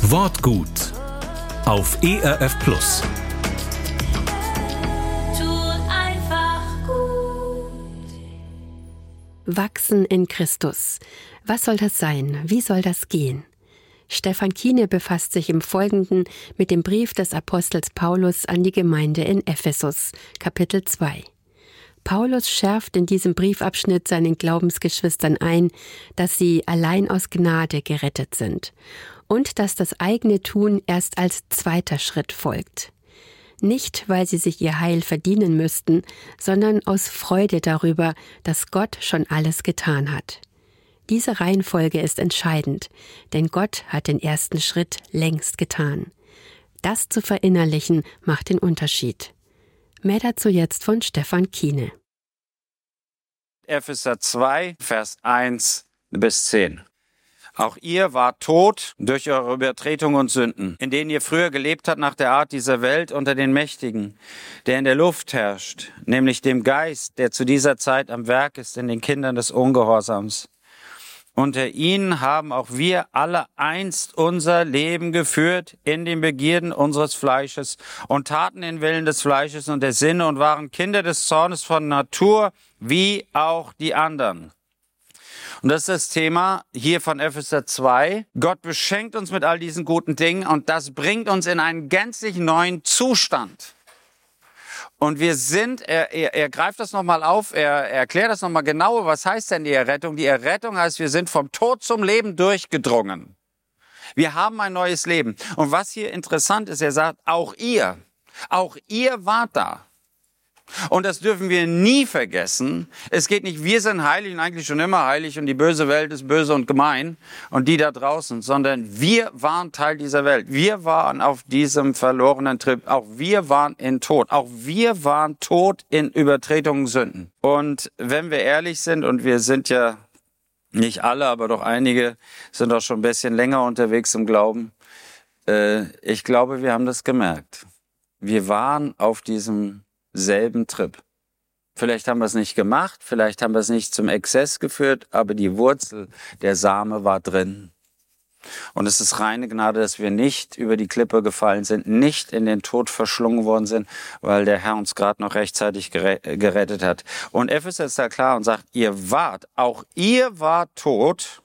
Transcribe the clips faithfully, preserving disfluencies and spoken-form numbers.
Wortgut auf E R F Plus. Wachsen in Christus. Was soll das sein? Wie soll das gehen? Stefan Kiene befasst sich im Folgenden mit dem Brief des Apostels Paulus an die Gemeinde in Ephesus, Kapitel zwei. Paulus schärft in diesem Briefabschnitt seinen Glaubensgeschwistern ein, dass sie allein aus Gnade gerettet sind und dass das eigene Tun erst als zweiter Schritt folgt. Nicht, weil sie sich ihr Heil verdienen müssten, sondern aus Freude darüber, dass Gott schon alles getan hat. Diese Reihenfolge ist entscheidend, denn Gott hat den ersten Schritt längst getan. Das zu verinnerlichen macht den Unterschied. Mehr dazu jetzt von Stefan Kiene. Epheser zwei, Vers eins bis zehn. Auch ihr wart tot durch eure Übertretungen und Sünden, in denen ihr früher gelebt habt nach der Art dieser Welt unter den Mächtigen, der in der Luft herrscht, nämlich dem Geist, der zu dieser Zeit am Werk ist in den Kindern des Ungehorsams. Unter ihnen haben auch wir alle einst unser Leben geführt in den Begierden unseres Fleisches und taten den Willen des Fleisches und der Sinne und waren Kinder des Zornes von Natur, wie auch die anderen. Und das ist das Thema hier von Epheser zwei. Gott beschenkt uns mit all diesen guten Dingen und das bringt uns in einen gänzlich neuen Zustand. Und wir sind, er, er, er greift das nochmal auf, er, er erklärt das nochmal genauer. Was heißt denn die Errettung? Die Errettung heißt, wir sind vom Tod zum Leben durchgedrungen. Wir haben ein neues Leben. Und was hier interessant ist, er sagt, auch ihr, auch ihr wart da. Und das dürfen wir nie vergessen. Es geht nicht, wir sind heilig und eigentlich schon immer heilig und die böse Welt ist böse und gemein und die da draußen, sondern wir waren Teil dieser Welt. Wir waren auf diesem verlorenen Trip. Auch wir waren in Tod. Auch wir waren tot in Übertretungen, Sünden. Und wenn wir ehrlich sind, und wir sind ja nicht alle, aber doch einige, sind auch schon ein bisschen länger unterwegs im Glauben, äh, ich glaube, wir haben das gemerkt. Wir waren auf diesem selben Trip. Vielleicht haben wir es nicht gemacht, vielleicht haben wir es nicht zum Exzess geführt, aber die Wurzel, der Same war drin. Und es ist reine Gnade, dass wir nicht über die Klippe gefallen sind, nicht in den Tod verschlungen worden sind, weil der Herr uns gerade noch rechtzeitig gerettet hat. Und Epheser ist da klar und sagt, ihr wart, auch ihr wart tot.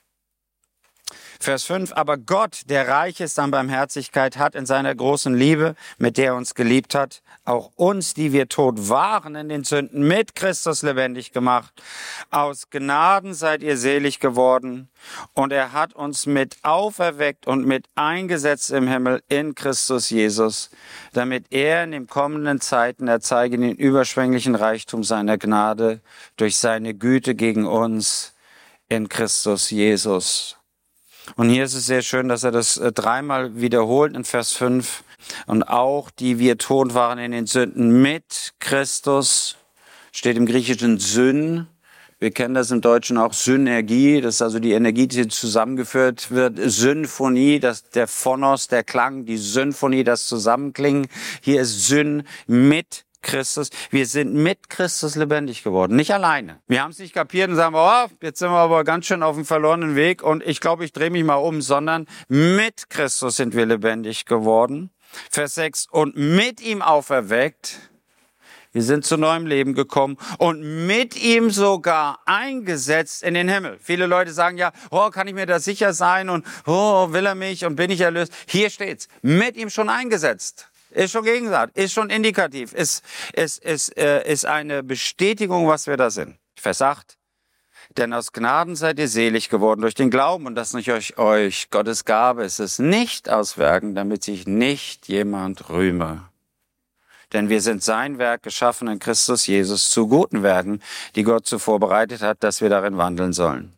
Vers fünf, aber Gott, der reich ist an Barmherzigkeit, hat in seiner großen Liebe, mit der er uns geliebt hat, auch uns, die wir tot waren in den Sünden, mit Christus lebendig gemacht. Aus Gnaden seid ihr selig geworden und er hat uns mit auferweckt und mit eingesetzt im Himmel in Christus Jesus, damit er in den kommenden Zeiten erzeige den überschwänglichen Reichtum seiner Gnade durch seine Güte gegen uns in Christus Jesus. Und hier ist es sehr schön, dass er das dreimal wiederholt in Vers fünf. Und auch die wir tot waren in den Sünden mit Christus, steht im Griechischen Syn. Wir kennen das im Deutschen auch Synergie, das ist also die Energie, die zusammengeführt wird. Symphonie, das, der Phonos, der Klang, die Symphonie, das Zusammenklingen. Hier ist Syn mit Christus. Wir sind mit Christus lebendig geworden, nicht alleine. Wir haben es nicht kapiert und sagen, oh, jetzt sind wir aber ganz schön auf dem verlorenen Weg und ich glaube, ich drehe mich mal um, sondern mit Christus sind wir lebendig geworden. Vers sechs, und mit ihm auferweckt. Wir sind zu neuem Leben gekommen und mit ihm sogar eingesetzt in den Himmel. Viele Leute sagen ja, oh, kann ich mir da sicher sein und oh, will er mich und bin ich erlöst? Hier steht's, mit ihm schon eingesetzt. Ist schon Gegensatz, ist schon indikativ, ist, ist, ist, äh, ist eine Bestätigung, was wir da sind. Vers acht. Denn aus Gnaden seid ihr selig geworden durch den Glauben und das nicht euch, euch Gottes Gabe ist es nicht aus Werken, damit sich nicht jemand rühme. Denn wir sind sein Werk geschaffen in Christus Jesus zu guten Werken, die Gott zuvor bereitet hat, dass wir darin wandeln sollen.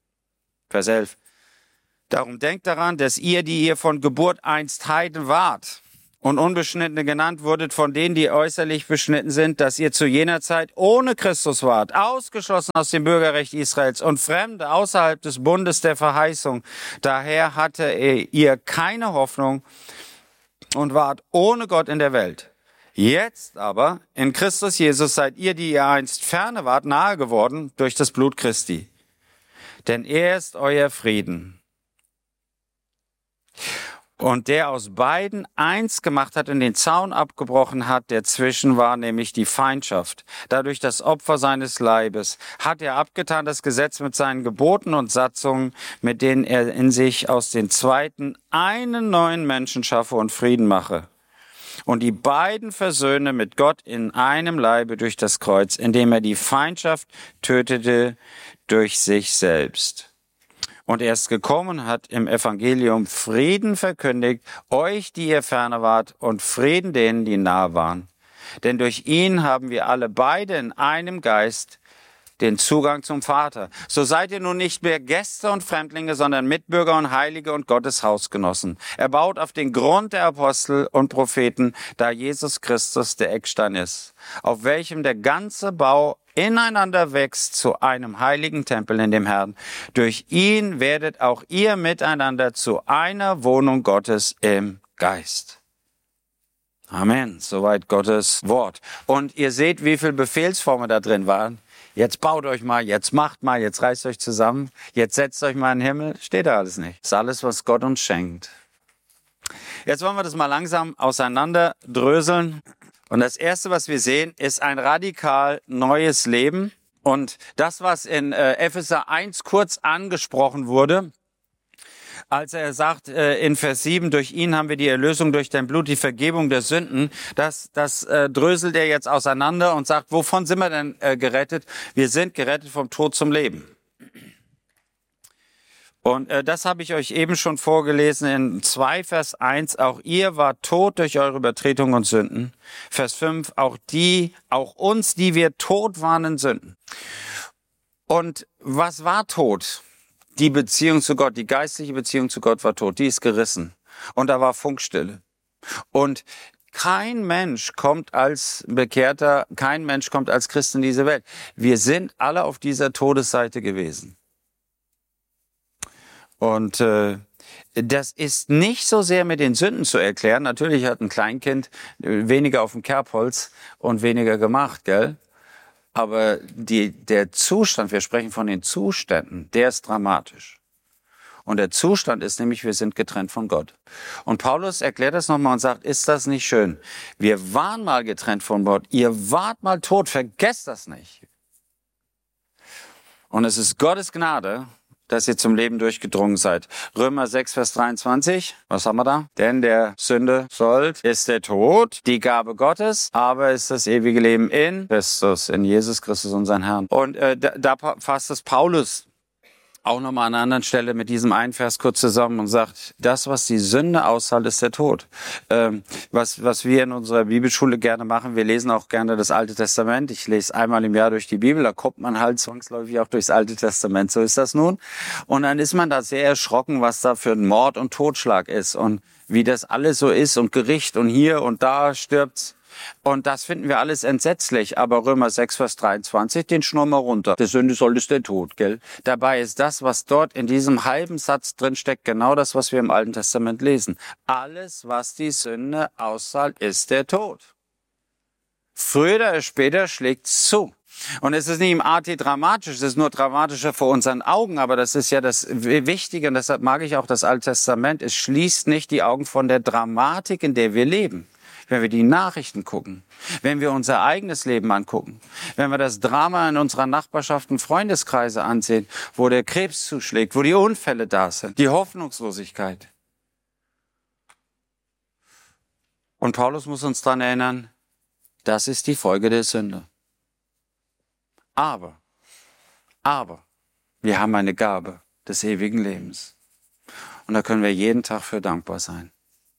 Vers elf. Darum denkt daran, dass ihr, die ihr von Geburt einst Heiden wart, und Unbeschnittene genannt wurdet von denen, die äußerlich beschnitten sind, dass ihr zu jener Zeit ohne Christus wart, ausgeschlossen aus dem Bürgerrecht Israels und Fremde außerhalb des Bundes der Verheißung. Daher hatte ihr keine Hoffnung und wart ohne Gott in der Welt. Jetzt aber, in Christus Jesus, seid ihr, die ihr einst ferne wart, nahe geworden durch das Blut Christi. Denn er ist euer Frieden. und der aus beiden eins gemacht hat und den Zaun abgebrochen hat, der zwischen war, nämlich die Feindschaft. Dadurch das Opfer seines Leibes hat er abgetan das Gesetz mit seinen Geboten und Satzungen, mit denen er in sich aus den Zweiten einen neuen Menschen schaffe und Frieden mache. Und die beiden versöhne mit Gott in einem Leibe durch das Kreuz, indem er die Feindschaft tötete durch sich selbst. Und er ist gekommen, hat im Evangelium Frieden verkündigt, euch, die ihr ferne wart, und Frieden denen, die nahe waren. Denn durch ihn haben wir alle beide in einem Geist den Zugang zum Vater. So seid ihr nun nicht mehr Gäste und Fremdlinge, sondern Mitbürger und Heilige und Gottes Hausgenossen. Er baut auf den Grund der Apostel und Propheten, da Jesus Christus der Eckstein ist, auf welchem der ganze Bau ineinander wächst zu einem heiligen Tempel in dem Herrn. Durch ihn werdet auch ihr miteinander zu einer Wohnung Gottes im Geist. Amen. Soweit Gottes Wort. Und ihr seht, wie viele Befehlsformen da drin waren. Jetzt baut euch mal, jetzt macht mal, jetzt reißt euch zusammen, jetzt setzt euch mal in den Himmel. Steht da alles nicht. Das ist alles, was Gott uns schenkt. Jetzt wollen wir das mal langsam auseinanderdröseln. Und das Erste, was wir sehen, ist ein radikal neues Leben. Und das, was in äh, Epheser eins kurz angesprochen wurde, als er sagt äh, in Vers sieben, durch ihn haben wir die Erlösung durch dein Blut, die Vergebung der Sünden, das, das äh, dröselt er jetzt auseinander und sagt, wovon sind wir denn äh, gerettet? Wir sind gerettet vom Tod zum Leben. Und äh, das habe ich euch eben schon vorgelesen in zwei Vers eins. Auch ihr wart tot durch eure Übertretungen und Sünden. Vers fünf, auch die, auch uns, die wir tot waren in Sünden. Und was war tot? Die Beziehung zu Gott, die geistliche Beziehung zu Gott war tot. Die ist gerissen. Und da war Funkstille. Und kein Mensch kommt als Bekehrter, kein Mensch kommt als Christ in diese Welt. Wir sind alle auf dieser Todesseite gewesen. Und äh, das ist nicht so sehr mit den Sünden zu erklären. Natürlich hat ein Kleinkind weniger auf dem Kerbholz und weniger gemacht, gell? Aber die, der Zustand, wir sprechen von den Zuständen, der ist dramatisch. Und der Zustand ist nämlich, wir sind getrennt von Gott. Und Paulus erklärt das nochmal und sagt, ist das nicht schön? Wir waren mal getrennt von Gott. Ihr wart mal tot, vergesst das nicht. Und es ist Gottes Gnade, dass ihr zum Leben durchgedrungen seid. Römer sechs, Vers dreiundzwanzig. Was haben wir da? Denn der Sünde Sold ist der Tod, die Gabe Gottes, aber ist das ewige Leben in Christus, in Jesus Christus, unseren Herrn. Und äh, da, da fasst es Paulus auch nochmal an einer anderen Stelle mit diesem einen Vers kurz zusammen und sagt, das, was die Sünde aushält, ist der Tod. Ähm, was, was wir in unserer Bibelschule gerne machen, wir lesen auch gerne das Alte Testament. Ich lese einmal im Jahr durch die Bibel, da kommt man halt zwangsläufig auch durchs Alte Testament, so ist das nun. Und dann ist man da sehr erschrocken, was da für ein Mord und Totschlag ist und wie das alles so ist und Gericht und hier und da stirbt's. Und das finden wir alles entsetzlich. Aber Römer sechs, Vers dreiundzwanzig, den schnurren wir runter. Der Sünde soll ist der Tod, gell? Dabei ist das, was dort in diesem halben Satz drin steckt, genau das, was wir im Alten Testament lesen. Alles, was die Sünde aushält, ist der Tod. Früher oder später schlägt's zu. Und es ist nicht im A T dramatisch, es ist nur dramatischer vor unseren Augen, aber das ist ja das Wichtige und deshalb mag ich auch das Alte Testament. Es schließt nicht die Augen von der Dramatik, in der wir leben. Wenn wir die Nachrichten gucken, wenn wir unser eigenes Leben angucken, wenn wir das Drama in unserer Nachbarschaft und Freundeskreise ansehen, wo der Krebs zuschlägt, wo die Unfälle da sind, die Hoffnungslosigkeit. Und Paulus muss uns daran erinnern, das ist die Folge der Sünde. Aber, aber, wir haben eine Gabe des ewigen Lebens. Und da können wir jeden Tag für dankbar sein.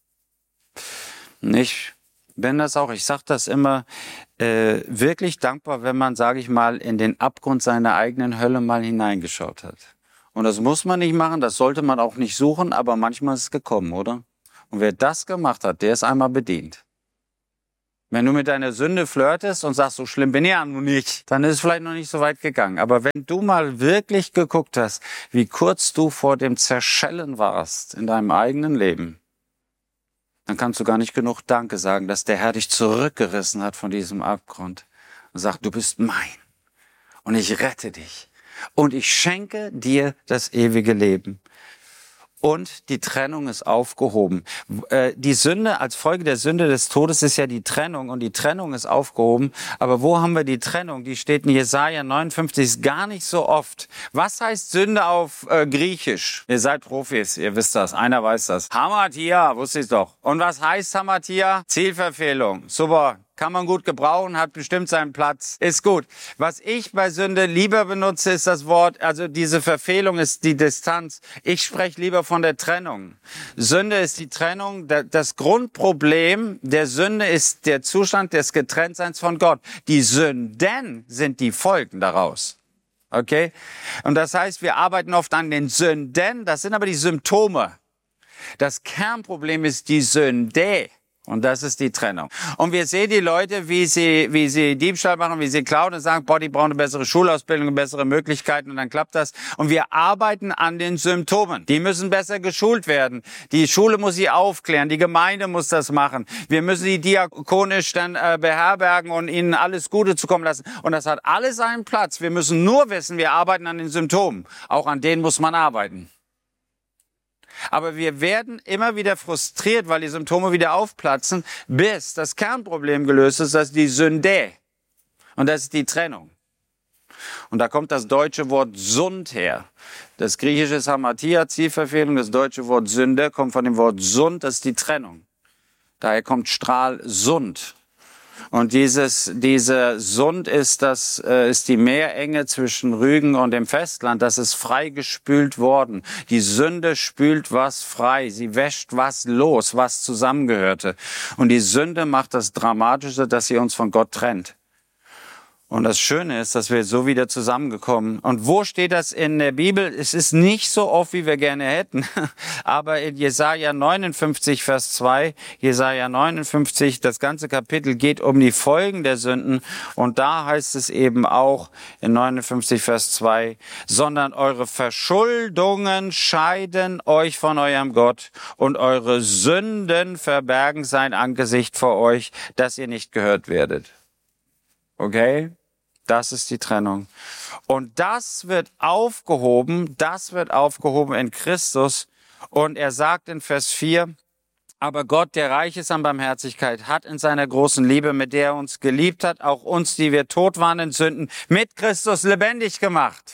Ich bin das auch, ich sage das immer, äh, wirklich dankbar, wenn man, sage ich mal, in den Abgrund seiner eigenen Hölle mal hineingeschaut hat. Und das muss man nicht machen, das sollte man auch nicht suchen, aber manchmal ist es gekommen, oder? Und wer das gemacht hat, der ist einmal bedient. Wenn du mit deiner Sünde flirtest und sagst, so schlimm bin ich ja nun nicht, dann ist es vielleicht noch nicht so weit gegangen. Aber wenn du mal wirklich geguckt hast, wie kurz du vor dem Zerschellen warst in deinem eigenen Leben, dann kannst du gar nicht genug Danke sagen, dass der Herr dich zurückgerissen hat von diesem Abgrund und sagt, du bist mein und ich rette dich und ich schenke dir das ewige Leben. und die Trennung ist aufgehoben. Äh, die Sünde, als Folge der Sünde des Todes ist ja die Trennung und die Trennung ist aufgehoben. Aber wo haben wir die Trennung? Die steht in Jesaja neunundfünfzig, ist gar nicht so oft. Was heißt Sünde auf äh, Griechisch? Ihr seid Profis, ihr wisst das, einer weiß das. Hamatia, wusste ich doch. Und was heißt Hamatia? Zielverfehlung. Super. Kann man gut gebrauchen, hat bestimmt seinen Platz, ist gut. Was ich bei Sünde lieber benutze, ist das Wort, also diese Verfehlung ist die Distanz. Ich spreche lieber von der Trennung. Sünde ist die Trennung. Das Grundproblem der Sünde ist der Zustand des Getrenntseins von Gott. Die Sünden sind die Folgen daraus. Okay? Und das heißt, wir arbeiten oft an den Sünden, das sind aber die Symptome. Das Kernproblem ist die Sünde. Und das ist die Trennung. Und wir sehen die Leute, wie sie, wie sie Diebstahl machen, wie sie klauen und sagen, boah, die brauchen eine bessere Schulausbildung, bessere Möglichkeiten und dann klappt das. Und wir arbeiten an den Symptomen. Die müssen besser geschult werden. Die Schule muss sie aufklären. Die Gemeinde muss das machen. Wir müssen sie diakonisch dann äh, beherbergen und ihnen alles Gute zukommen lassen. Und das hat alles seinen Platz. Wir müssen nur wissen, wir arbeiten an den Symptomen. Auch an denen muss man arbeiten. Aber wir werden immer wieder frustriert, weil die Symptome wieder aufplatzen, bis das Kernproblem gelöst ist, das ist die Sünde. Und das ist die Trennung. Und da kommt das deutsche Wort Sund her. Das griechische ist Hamatia, Zielverfehlung. Das deutsche Wort Sünde kommt von dem Wort Sund, das ist die Trennung. Daher kommt Stralsund. Und dieses, diese Sund ist das, äh, ist die Meerenge zwischen Rügen und dem Festland. Das ist freigespült worden. Die Sünde spült was frei. Sie wäscht was los, was zusammengehörte. Und die Sünde macht das Dramatische, dass sie uns von Gott trennt. Und das Schöne ist, dass wir so wieder zusammengekommen. Und wo steht das in der Bibel? Es ist nicht so oft, wie wir gerne hätten. Aber in Jesaja neunundfünfzig, Vers zwei, Jesaja neunundfünfzig, das ganze Kapitel geht um die Folgen der Sünden. Und da heißt es eben auch in neunundfünfzig, Vers zwei, sondern eure Verschuldungen scheiden euch von eurem Gott und eure Sünden verbergen sein Angesicht vor euch, dass ihr nicht gehört werdet. Okay? Das ist die Trennung. Und das wird aufgehoben, das wird aufgehoben in Christus. Und er sagt in Vers vier, aber Gott, der reich ist an Barmherzigkeit, hat in seiner großen Liebe, mit der er uns geliebt hat, auch uns, die wir tot waren in Sünden, mit Christus lebendig gemacht.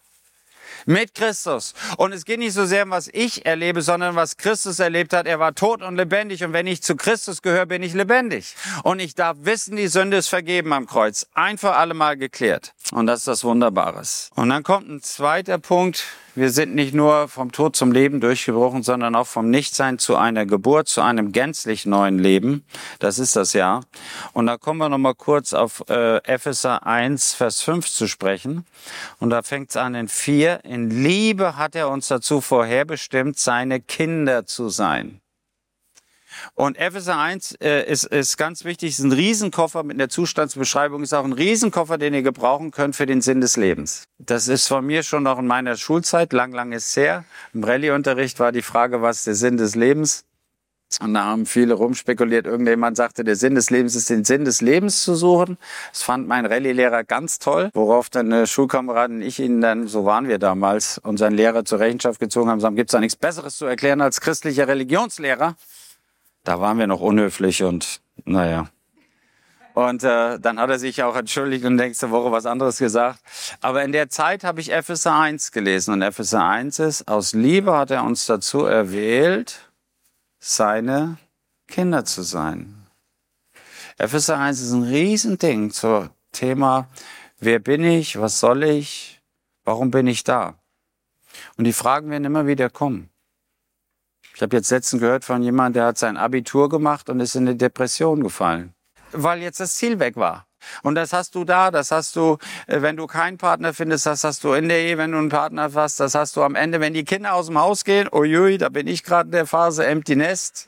Mit Christus. Und es geht nicht so sehr um was ich erlebe, sondern was Christus erlebt hat. Er war tot und lebendig. Und wenn ich zu Christus gehöre, bin ich lebendig. Und ich darf wissen, die Sünde ist vergeben am Kreuz. Ein für alle Mal geklärt. Und das ist das Wunderbares. Und dann kommt ein zweiter Punkt. Wir sind nicht nur vom Tod zum Leben durchgebrochen, sondern auch vom Nichtsein zu einer Geburt, zu einem gänzlich neuen Leben. Das ist das ja. Und da kommen wir noch mal kurz auf äh, Epheser eins, Vers fünf zu sprechen. Und da fängt es an in vier. In Liebe hat er uns dazu vorherbestimmt, seine Kinder zu sein. Und Epheser eins äh, ist, ist ganz wichtig, ist ein Riesenkoffer mit einer Zustandsbeschreibung, ist auch ein Riesenkoffer, den ihr gebrauchen könnt für den Sinn des Lebens. Das ist von mir schon noch in meiner Schulzeit, lang, lang ist es her. Im Rallye-Unterricht war die Frage, was ist der Sinn des Lebens? Und da haben viele rumspekuliert. Irgendjemand sagte, der Sinn des Lebens ist, den Sinn des Lebens zu suchen. Das fand mein Rallye-Lehrer ganz toll, worauf dann eine Schulkameradin und ich ihn dann, so waren wir damals, unseren Lehrer zur Rechenschaft gezogen haben, sagen, gibt es da nichts Besseres zu erklären als christlicher Religionslehrer? Da waren wir noch unhöflich und naja. Und äh, dann hat er sich auch entschuldigt und nächste Woche was anderes gesagt. Aber in der Zeit habe ich Epheser eins gelesen. Und Epheser eins ist, aus Liebe hat er uns dazu erwählt, seine Kinder zu sein. Epheser eins ist ein Riesending zum Thema, wer bin ich, was soll ich, warum bin ich da? Und die Fragen werden immer wieder kommen. Ich habe jetzt letztens gehört von jemandem, der hat sein Abitur gemacht und ist in eine Depression gefallen, weil jetzt das Ziel weg war. Und das hast du da, das hast du, wenn du keinen Partner findest, das hast du in der Ehe, wenn du einen Partner hast, das hast du am Ende, wenn die Kinder aus dem Haus gehen, uiui, da bin ich gerade in der Phase Empty Nest.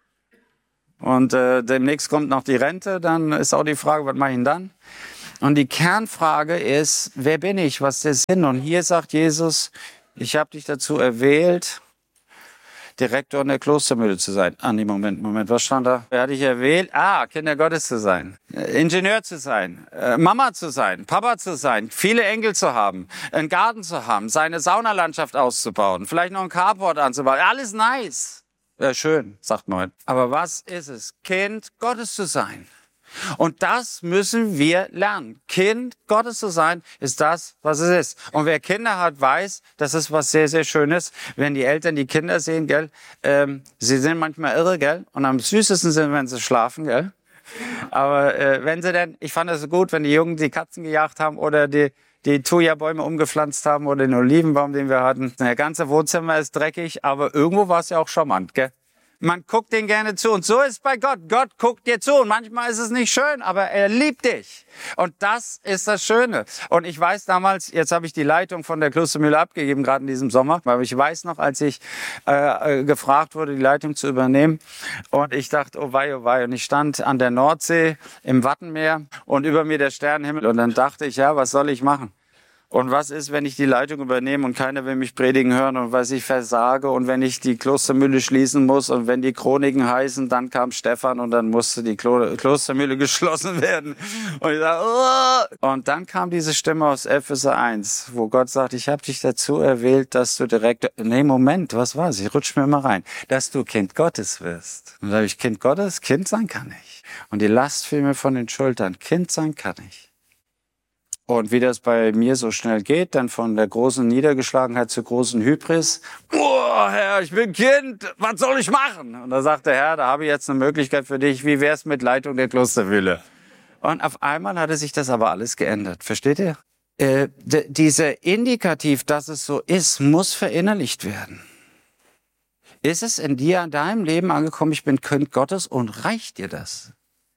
Und äh, demnächst kommt noch die Rente, dann ist auch die Frage, was mache ich denn dann? Und die Kernfrage ist, wer bin ich, was ist der Sinn? Und hier sagt Jesus, ich habe dich dazu erwählt, Direktor in der Klostermühle zu sein. Ah, nee, Moment, Moment, was stand da? Wer hatte ich erwählt? Ah, Kinder Gottes zu sein, äh, Ingenieur zu sein, äh, Mama zu sein, Papa zu sein, viele Enkel zu haben, einen Garten zu haben, seine Saunalandschaft auszubauen, vielleicht noch ein Carport anzubauen. Alles nice. Ja, schön, sagt man. Aber was ist es? Kind Gottes zu sein. Und das müssen wir lernen. Kind Gottes zu sein, ist das, was es ist. Und wer Kinder hat, weiß, das ist was sehr, sehr Schönes. Wenn die Eltern die Kinder sehen, gell, ähm, sie sind manchmal irre, gell, und am süßesten sind, wenn sie schlafen, gell. Aber äh, wenn sie denn, ich fand es so gut, wenn die Jungen die Katzen gejagt haben oder die die Thuja-Bäume umgepflanzt haben oder den Olivenbaum, den wir hatten. Der ganze Wohnzimmer ist dreckig, aber irgendwo war es ja auch charmant, gell. Man guckt denen gerne zu. Und so ist es bei Gott. Gott guckt dir zu. Und manchmal ist es nicht schön, aber er liebt dich. Und das ist das Schöne. Und ich weiß damals, jetzt habe ich die Leitung von der Klostermühle abgegeben, gerade in diesem Sommer. Aber ich weiß noch, als ich äh, gefragt wurde, die Leitung zu übernehmen. Und ich dachte, oh wei, oh wei. Und ich stand an der Nordsee im Wattenmeer und über mir der Sternenhimmel. Und dann dachte ich, ja, was soll ich machen? Und was ist, wenn ich die Leitung übernehme und keiner will mich predigen hören und was ich versage und wenn ich die Klostermühle schließen muss und wenn die Chroniken heißen, dann kam Stefan und dann musste die Klo- Klostermühle geschlossen werden. Und ich sag, oh! Und dann kam diese Stimme aus Epheser eins, wo Gott sagt, ich habe dich dazu erwählt, dass du direkt, nee, Moment, was war's? Ich rutsch mir mal rein, dass du Kind Gottes wirst. Und da habe ich, Kind Gottes, Kind sein kann ich. Und die Last fiel mir von den Schultern, Kind sein kann ich. Und wie das bei mir so schnell geht, dann von der großen Niedergeschlagenheit zur großen Hybris. Oh, Herr, ich bin Kind, was soll ich machen? Und da sagt der Herr, da habe ich jetzt eine Möglichkeit für dich, wie wär's mit Leitung der Klostermühle? Und auf einmal hatte sich das aber alles geändert, versteht ihr? Äh, d- dieser Indikativ, dass es so ist, muss verinnerlicht werden. Ist es in dir, in deinem Leben angekommen, ich bin Kind Gottes und reicht dir das?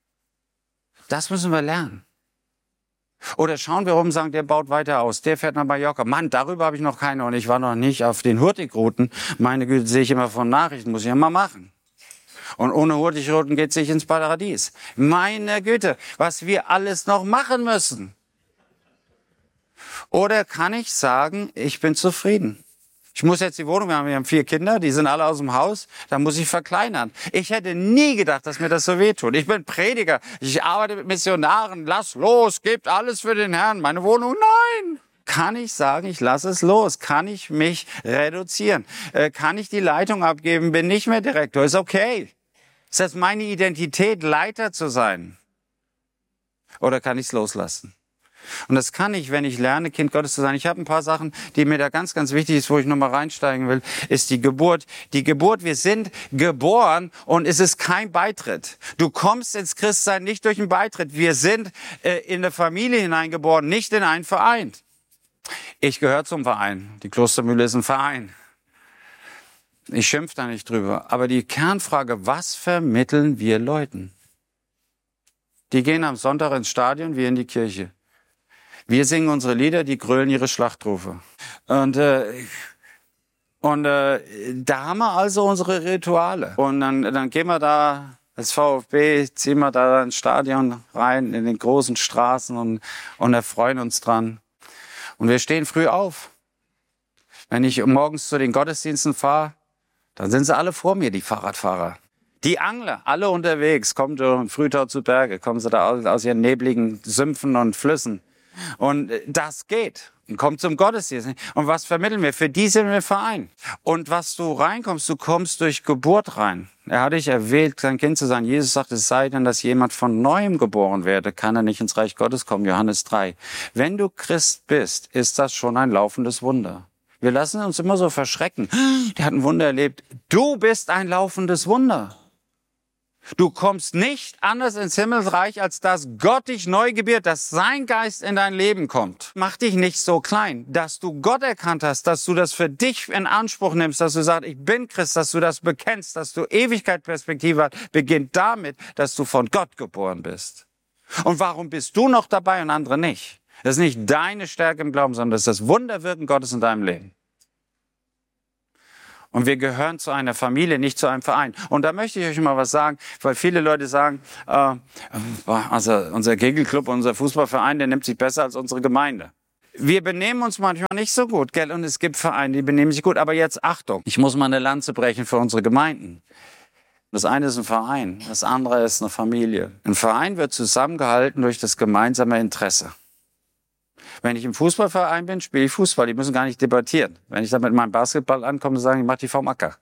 Das müssen wir lernen. Oder schauen wir rum und sagen, der baut weiter aus, der fährt nach Mallorca. Mann, darüber habe ich noch keine und ich war noch nicht auf den Hurtigruten. Meine Güte, sehe ich immer von Nachrichten, muss ich ja mal machen. Und ohne Hurtigruten geht es nicht ins Paradies. Meine Güte, was wir alles noch machen müssen. Oder kann ich sagen, ich bin zufrieden? Ich muss jetzt die Wohnung, wir haben, wir haben vier Kinder, die sind alle aus dem Haus, da muss ich verkleinern. Ich hätte nie gedacht, dass mir das so wehtut. Ich bin Prediger, ich arbeite mit Missionaren, lass los, gebt alles für den Herrn. Meine Wohnung, nein! Kann ich sagen, ich lasse es los? Kann ich mich reduzieren? Äh, kann ich die Leitung abgeben? Bin nicht mehr Direktor? Ist okay. Ist das meine Identität, Leiter zu sein? Oder kann ich es loslassen? Und das kann ich, wenn ich lerne, Kind Gottes zu sein. Ich habe ein paar Sachen, die mir da ganz, ganz wichtig ist, wo ich nochmal reinsteigen will, ist die Geburt. Die Geburt, wir sind geboren und es ist kein Beitritt. Du kommst ins Christsein nicht durch einen Beitritt. Wir sind äh, in eine Familie hineingeboren, nicht in einen Verein. Ich gehöre zum Verein. Die Klostermühle ist ein Verein. Ich schimpfe da nicht drüber. Aber die Kernfrage, was vermitteln wir Leuten? Die gehen am Sonntag ins Stadion, wir in die Kirche. Wir singen unsere Lieder, die grölen ihre Schlachtrufe. Und, äh, und äh, da haben wir also unsere Rituale. Und dann, dann gehen wir da als VfB, ziehen wir da ins Stadion rein, in den großen Straßen und, und erfreuen uns dran. Und wir stehen früh auf. Wenn ich morgens zu den Gottesdiensten fahre, dann sind sie alle vor mir, die Fahrradfahrer. Die Angler, alle unterwegs, kommen von Frühtau zu Berge, kommen sie da aus, aus ihren nebligen Sümpfen und Flüssen. Und das geht. Und kommt zum Gottesdienst. Und was vermitteln wir? Für die sind wir Verein. Und was du reinkommst, du kommst durch Geburt rein. Er hat dich erwählt, sein Kind zu sein. Jesus sagt, es sei denn, dass jemand von Neuem geboren werde, kann er nicht ins Reich Gottes kommen. Johannes drei. Wenn du Christ bist, ist das schon ein laufendes Wunder. Wir lassen uns immer so verschrecken. Der hat ein Wunder erlebt. Du bist ein laufendes Wunder. Du kommst nicht anders ins Himmelsreich, als dass Gott dich neu gebiert, dass sein Geist in dein Leben kommt. Mach dich nicht so klein, dass du Gott erkannt hast, dass du das für dich in Anspruch nimmst, dass du sagst, ich bin Christ, dass du das bekennst, dass du Ewigkeitsperspektive hast, beginnt damit, dass du von Gott geboren bist. Und warum bist du noch dabei und andere nicht? Das ist nicht deine Stärke im Glauben, sondern das ist das Wunderwirken Gottes in deinem Leben. Und wir gehören zu einer Familie, nicht zu einem Verein. Und da möchte ich euch mal was sagen, weil viele Leute sagen, äh, also unser Kegelclub, unser Fußballverein, der nimmt sich besser als unsere Gemeinde. Wir benehmen uns manchmal nicht so gut, gell? Und es gibt Vereine, die benehmen sich gut. Aber jetzt Achtung, ich muss mal eine Lanze brechen für unsere Gemeinden. Das eine ist ein Verein, das andere ist eine Familie. Ein Verein wird zusammengehalten durch das gemeinsame Interesse. Wenn ich im Fußballverein bin, spiele ich Fußball. Die müssen gar nicht debattieren. Wenn ich dann mit meinem Basketball ankomme, sagen ich, mach die vom Acker.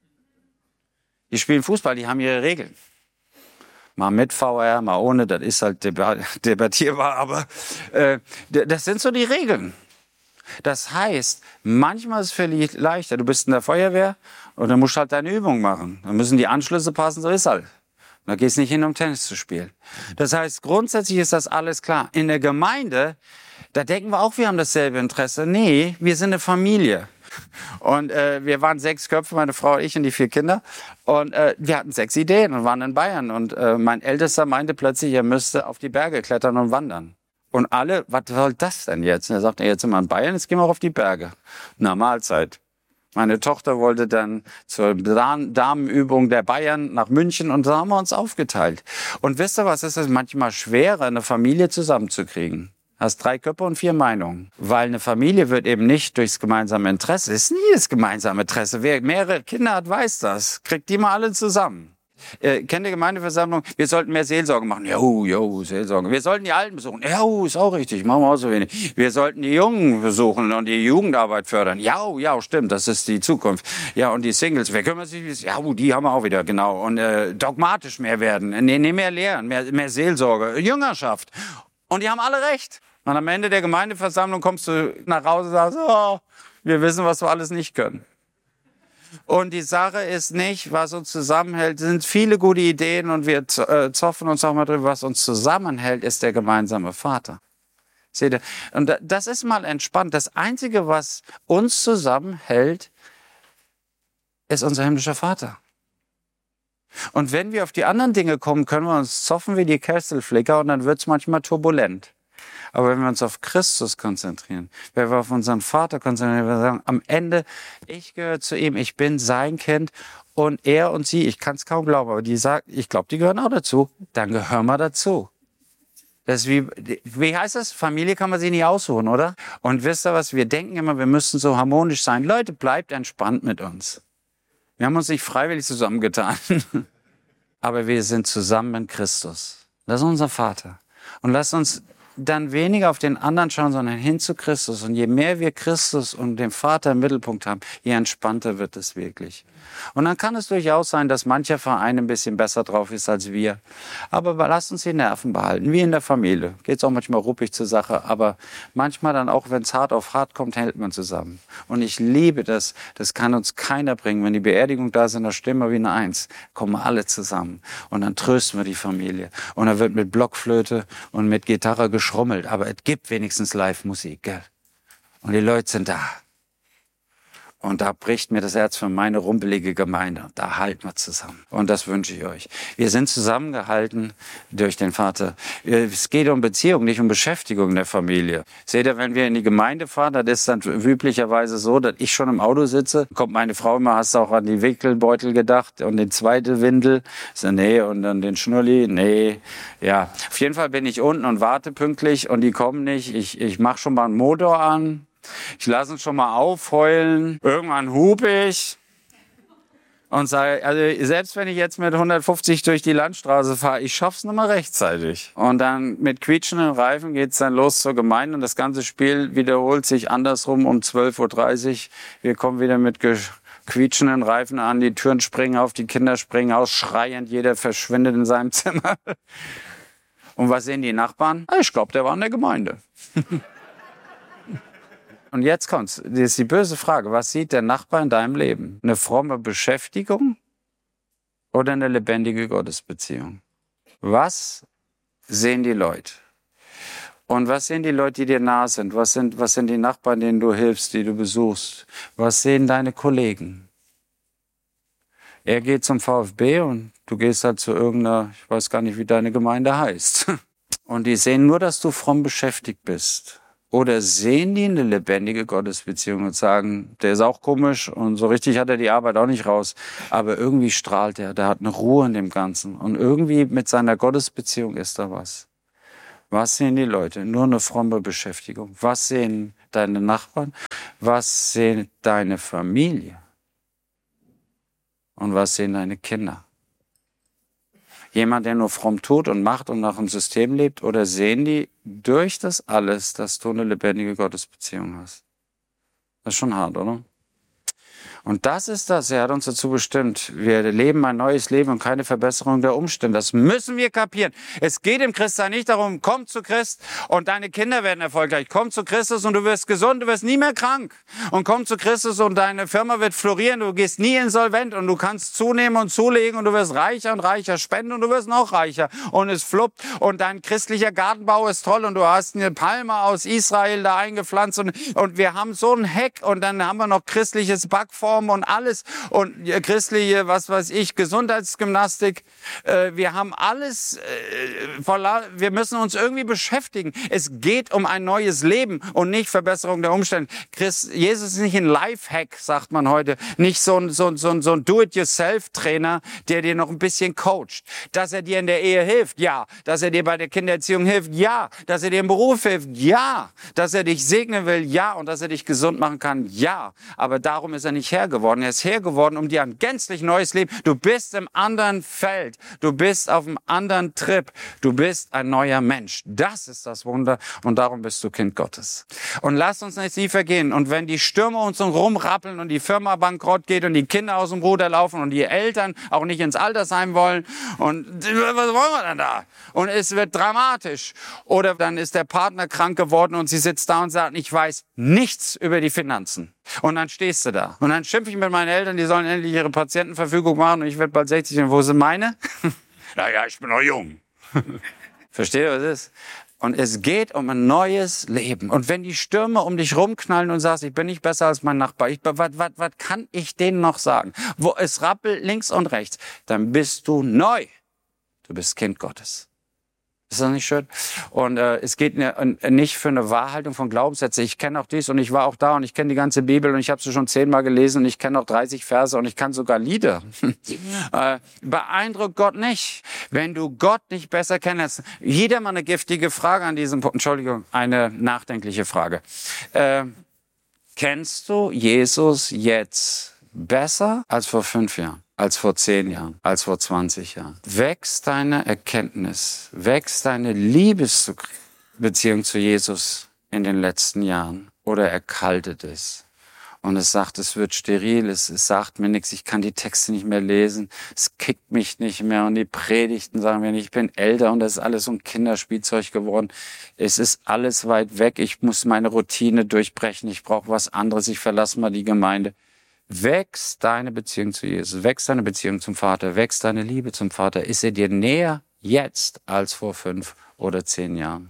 Die spielen Fußball, die haben ihre Regeln. Mal mit V R, mal ohne, das ist halt debattierbar, aber äh, das sind so die Regeln. Das heißt, manchmal ist es völlig leichter. Du bist in der Feuerwehr und dann musst du halt deine Übung machen. Dann müssen die Anschlüsse passen, so ist halt. Da gehst du nicht hin, um Tennis zu spielen. Das heißt, grundsätzlich ist das alles klar. In der Gemeinde, da denken wir auch, wir haben dasselbe Interesse. Nee, wir sind eine Familie. Und äh, wir waren sechs Köpfe, meine Frau, ich und die vier Kinder. Und äh, wir hatten sechs Ideen und waren in Bayern. Und äh, mein Ältester meinte plötzlich, er müsste auf die Berge klettern und wandern. Und alle, was soll das denn jetzt? Und er sagte, jetzt sind wir in Bayern, jetzt gehen wir auch auf die Berge. Na, Mahlzeit. Meine Tochter wollte dann zur Damenübung der Bayern nach München und da haben wir uns aufgeteilt. Und wisst ihr was, es ist manchmal schwerer, eine Familie zusammenzukriegen. Hast drei Köpfe und vier Meinungen. Weil eine Familie wird eben nicht durchs gemeinsame Interesse. Es ist nie das gemeinsame Interesse. Wer mehrere Kinder hat, weiß das. Kriegt die mal alle zusammen. Äh, kennt ihr Gemeindeversammlung? Wir sollten mehr Seelsorge machen. Jo, jo, Seelsorge. Wir sollten die Alten besuchen. Jo, ist auch richtig. Machen wir auch so wenig. Wir sollten die Jungen besuchen und die Jugendarbeit fördern. Ja, ja, stimmt. Das ist die Zukunft. Ja, und die Singles. Wer kümmert sich? Ja, die haben wir auch wieder. Genau. Und äh, dogmatisch mehr werden. Nee, nee, mehr Lehren, mehr, mehr Seelsorge. Jüngerschaft. Und die haben alle recht. Und am Ende der Gemeindeversammlung kommst du nach Hause und sagst, oh, wir wissen, was wir alles nicht können. Und die Sache ist nicht, was uns zusammenhält, sind viele gute Ideen und wir zoffen uns auch mal drüber, was uns zusammenhält, ist der gemeinsame Vater. Seht ihr? Und das ist mal entspannt. Das Einzige, was uns zusammenhält, ist unser himmlischer Vater. Und wenn wir auf die anderen Dinge kommen, können wir uns zoffen wie die Kesselflicker und dann wird es manchmal turbulent. Aber wenn wir uns auf Christus konzentrieren, wenn wir auf unseren Vater konzentrieren, wir sagen, am Ende, ich gehöre zu ihm, ich bin sein Kind und er und sie, ich kann es kaum glauben, aber die sagt, ich glaube, die gehören auch dazu, dann gehören wir dazu. Das ist wie, wie heißt das? Familie kann man sich nicht aussuchen, oder? Und wisst ihr was, wir denken immer, wir müssen so harmonisch sein. Leute, bleibt entspannt mit uns. Wir haben uns nicht freiwillig zusammengetan, aber wir sind zusammen in Christus. Das ist unser Vater. Und lasst uns dann weniger auf den anderen schauen, sondern hin zu Christus. Und je mehr wir Christus und den Vater im Mittelpunkt haben, je entspannter wird es wirklich. Und dann kann es durchaus sein, dass mancher Verein ein bisschen besser drauf ist als wir. Aber lasst uns die Nerven behalten, wie in der Familie. Geht es auch manchmal ruppig zur Sache, aber manchmal dann auch, wenn es hart auf hart kommt, hält man zusammen. Und ich liebe das, das kann uns keiner bringen. Wenn die Beerdigung da ist, dann stimmen wir wie eine Eins, kommen alle zusammen. Und dann trösten wir die Familie. Und dann wird mit Blockflöte und mit Gitarre geschrummelt. Aber es gibt wenigstens Live-Musik, gell? Und die Leute sind da. Und da bricht mir das Herz für meine rumpelige Gemeinde. Da halten wir zusammen. Und das wünsche ich euch. Wir sind zusammengehalten durch den Vater. Es geht um Beziehung, nicht um Beschäftigung in der Familie. Seht ihr, wenn wir in die Gemeinde fahren, das ist dann üblicherweise so, dass ich schon im Auto sitze. Kommt meine Frau immer, hast du auch an die Wickelbeutel gedacht? Und den zweite Windel? So, nee. Und dann den Schnulli? Nee. Ja. Auf jeden Fall bin ich unten und warte pünktlich und die kommen nicht. Ich, ich mache schon mal einen Motor an. Ich lasse uns schon mal aufheulen. Irgendwann hupe ich und sage, also selbst wenn ich jetzt mit hundertfünfzig durch die Landstraße fahre, ich schaff's nicht mal rechtzeitig. Und dann mit quietschenden Reifen geht's dann los zur Gemeinde und das ganze Spiel wiederholt sich andersrum um zwölf Uhr dreißig. Wir kommen wieder mit quietschenden Reifen an, die Türen springen auf, die Kinder springen aus, schreiend, jeder verschwindet in seinem Zimmer. Und was sehen die Nachbarn? Ich glaube, der war in der Gemeinde. Und jetzt kommt's. Das ist die böse Frage. Was sieht der Nachbar in deinem Leben? Eine fromme Beschäftigung oder eine lebendige Gottesbeziehung? Was sehen die Leute? Und was sehen die Leute, die dir nahe sind? Was sind, was sind die Nachbarn, denen du hilfst, die du besuchst? Was sehen deine Kollegen? Er geht zum VfB und du gehst halt zu irgendeiner, ich weiß gar nicht, wie deine Gemeinde heißt. Und die sehen nur, dass du fromm beschäftigt bist. Oder sehen die eine lebendige Gottesbeziehung und sagen, der ist auch komisch und so richtig hat er die Arbeit auch nicht raus. Aber irgendwie strahlt er, der hat eine Ruhe in dem Ganzen. Und irgendwie mit seiner Gottesbeziehung ist da was. Was sehen die Leute? Nur eine fromme Beschäftigung. Was sehen deine Nachbarn? Was sehen deine Familie? Und was sehen deine Kinder? Jemand, der nur fromm tut und macht und nach dem System lebt? Oder sehen die durch das alles, dass du eine lebendige Gottesbeziehung hast? Das ist schon hart, oder? Und das ist das, er hat uns dazu bestimmt. Wir leben ein neues Leben und keine Verbesserung der Umstände. Das müssen wir kapieren. Es geht im Christsein nicht darum, komm zu Christ und deine Kinder werden erfolgreich. Komm zu Christus und du wirst gesund, du wirst nie mehr krank. Und komm zu Christus und deine Firma wird florieren, du gehst nie insolvent und du kannst zunehmen und zulegen und du wirst reicher und reicher, spenden und du wirst noch reicher. Und es fluppt und dein christlicher Gartenbau ist toll und du hast eine Palme aus Israel da eingepflanzt und, und wir haben so ein Heck und dann haben wir noch christliches Backform und alles und christliche, was weiß ich, Gesundheitsgymnastik. Äh, wir haben alles, äh, voller, wir müssen uns irgendwie beschäftigen. Es geht um ein neues Leben und nicht Verbesserung der Umstände. Christ, Jesus ist nicht ein Lifehack, sagt man heute. Nicht so ein, so ein, so ein, so ein Do-it-yourself-Trainer, der dir noch ein bisschen coacht. Dass er dir in der Ehe hilft, ja. Dass er dir bei der Kindererziehung hilft, ja. Dass er dir im Beruf hilft, ja. Dass er dich segnen will, ja. Und dass er dich gesund machen kann, ja. Aber darum ist er nicht her geworden. Er ist hergeworden, um dir ein gänzlich neues Leben. Du bist im anderen Feld. Du bist auf einem anderen Trip. Du bist ein neuer Mensch. Das ist das Wunder und darum bist du Kind Gottes. Und lass uns nicht nie vergehen. Und wenn die Stürme uns rumrappeln und die Firma bankrott geht und die Kinder aus dem Ruder laufen und die Eltern auch nicht ins Altersheim wollen und was wollen wir denn da? Und es wird dramatisch. Oder dann ist der Partner krank geworden und sie sitzt da und sagt, ich weiß nichts über die Finanzen. Und dann stehst du da. Und dann schimpfe ich mit meinen Eltern, die sollen endlich ihre Patientenverfügung machen und ich werde bald sechzig. Und wo sind meine? Naja, ich bin noch jung. Versteht ihr, was es ist? Und es geht um ein neues Leben. Und wenn die Stürme um dich rumknallen und sagst, ich bin nicht besser als mein Nachbar, ich, was, was, was kann ich denen noch sagen? Wo es rappelt links und rechts, dann bist du neu. Du bist Kind Gottes. Ist das nicht schön? Und äh, es geht ne, nicht für eine Wahrhaltung von Glaubenssätzen. Ich kenne auch dies und ich war auch da und ich kenne die ganze Bibel und ich habe sie schon zehnmal gelesen und ich kenne auch dreißig Verse und ich kann sogar Lieder. äh, beeindruckt Gott nicht, wenn du Gott nicht besser kennst. Jeder mal eine giftige Frage an diesem Punkt. Entschuldigung, eine nachdenkliche Frage. Äh, kennst du Jesus jetzt besser als vor fünf Jahren? Als vor zehn Jahren, als vor zwanzig Jahren. Wächst deine Erkenntnis, wächst deine Liebesbeziehung zu Jesus in den letzten Jahren oder erkaltet es? Und es sagt, es wird steril, es, es sagt mir nichts, ich kann die Texte nicht mehr lesen, es kickt mich nicht mehr und die Predigten sagen mir nicht, ich bin älter und das ist alles so ein Kinderspielzeug geworden. Es ist alles weit weg, ich muss meine Routine durchbrechen, ich brauche was anderes, ich verlasse mal die Gemeinde. Wächst deine Beziehung zu Jesus, wächst deine Beziehung zum Vater, wächst deine Liebe zum Vater. Ist er dir näher jetzt als vor fünf oder zehn Jahren?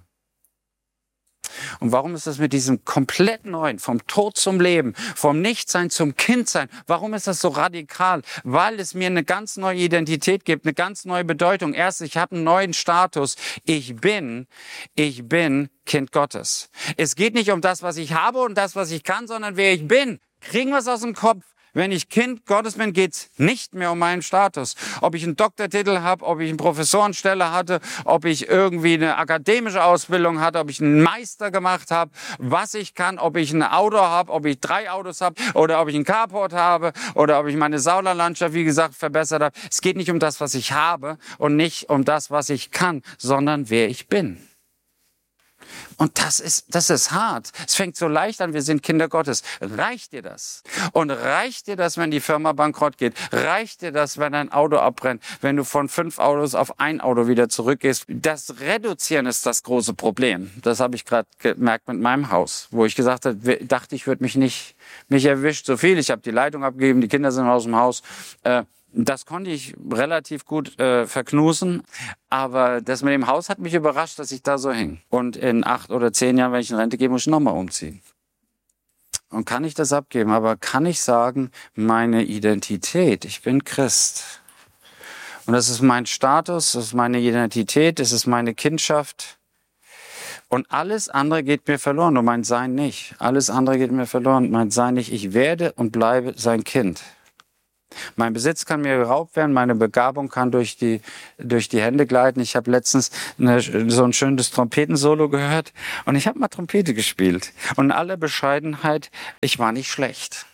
Und warum ist das mit diesem komplett neuen, vom Tod zum Leben, vom Nichtsein zum Kindsein, warum ist das so radikal? Weil es mir eine ganz neue Identität gibt, eine ganz neue Bedeutung. Erst, ich habe einen neuen Status. Ich bin, ich bin Kind Gottes. Es geht nicht um das, was ich habe und das, was ich kann, sondern wer ich bin. Kriegen wir es aus dem Kopf. Wenn ich Kind Gottes bin, geht's nicht mehr um meinen Status. Ob ich einen Doktortitel habe, ob ich eine Professorenstelle hatte, ob ich irgendwie eine akademische Ausbildung hatte, ob ich einen Meister gemacht habe, was ich kann, ob ich ein Auto habe, ob ich drei Autos habe oder ob ich einen Carport habe oder ob ich meine Sauerlandlandschaft, wie gesagt, verbessert habe. Es geht nicht um das, was ich habe und nicht um das, was ich kann, sondern wer ich bin. Und das ist, das ist hart. Es fängt so leicht an, wir sind Kinder Gottes. Reicht dir das? Und reicht dir das, wenn die Firma bankrott geht? Reicht dir das, wenn dein Auto abbrennt? Wenn du von fünf Autos auf ein Auto wieder zurückgehst? Das Reduzieren ist das große Problem. Das habe ich gerade gemerkt mit meinem Haus, wo ich gesagt habe, dachte, ich würde mich nicht, mich erwischt so viel. Ich habe die Leitung abgegeben, die Kinder sind aus dem Haus. Äh, Das konnte ich relativ gut äh, verknusen, aber das mit dem Haus hat mich überrascht, dass ich da so hänge. Und in acht oder zehn Jahren, wenn ich in Rente gehe, muss ich nochmal umziehen. Und kann ich das abgeben? Aber kann ich sagen, meine Identität, ich bin Christ. Und das ist mein Status, das ist meine Identität, das ist meine Kindschaft. Und alles andere geht mir verloren und mein Sein nicht. Alles andere geht mir verloren und mein Sein nicht. Ich werde und bleibe sein Kind. Mein Besitz kann mir geraubt werden, meine Begabung kann durch die, durch die Hände gleiten. Ich habe letztens eine, so ein schönes Trompetensolo gehört und ich habe mal Trompete gespielt. Und in aller Bescheidenheit, ich war nicht schlecht.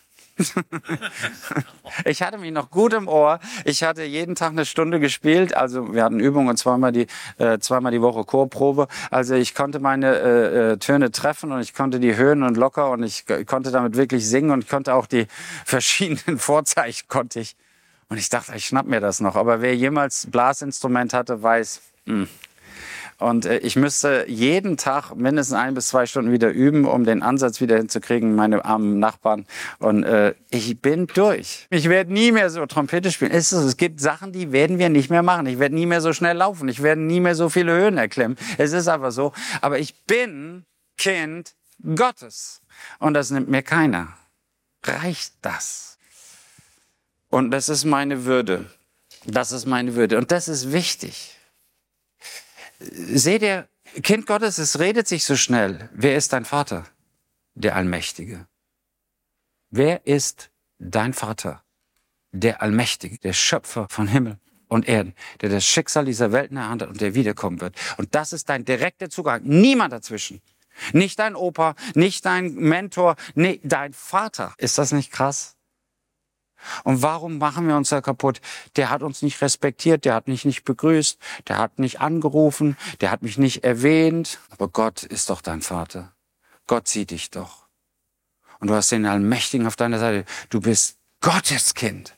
Ich hatte mich noch gut im Ohr. Ich hatte jeden Tag eine Stunde gespielt. Also wir hatten Übungen und zweimal die, äh, zweimal die Woche Chorprobe. Also ich konnte meine äh, Töne treffen und ich konnte die Höhen und locker und ich konnte damit wirklich singen und ich konnte auch die verschiedenen Vorzeichen konnte ich. Und ich dachte, ich schnapp mir das noch. Aber wer jemals Blasinstrument hatte, weiß, mh. Und äh, ich müsste jeden Tag mindestens ein bis zwei Stunden wieder üben, um den Ansatz wieder hinzukriegen, meine armen Nachbarn. Und äh, ich bin durch. Ich werde nie mehr so Trompete spielen. Es, ist, es gibt Sachen, die werden wir nicht mehr machen. Ich werde nie mehr so schnell laufen. Ich werde nie mehr so viele Höhen erklimmen. Es ist einfach so. Aber ich bin Kind Gottes. Und das nimmt mir keiner. Reicht das? Und das ist meine Würde. Das ist meine Würde. Und das ist wichtig. Seht ihr, Kind Gottes, es redet sich so schnell. Wer ist dein Vater? Der Allmächtige. Wer ist dein Vater? Der Allmächtige, der Schöpfer von Himmel und Erden, der das Schicksal dieser Welt in der Hand hat und der wiederkommen wird. Und das ist dein direkter Zugang. Niemand dazwischen. Nicht dein Opa, nicht dein Mentor, nee, dein Vater. Ist das nicht krass? Und warum machen wir uns da kaputt? Der hat uns nicht respektiert, der hat mich nicht begrüßt, der hat nicht angerufen, der hat mich nicht erwähnt. Aber Gott ist doch dein Vater. Gott sieht dich doch. Und du hast den Allmächtigen auf deiner Seite. Du bist Gottes Kind.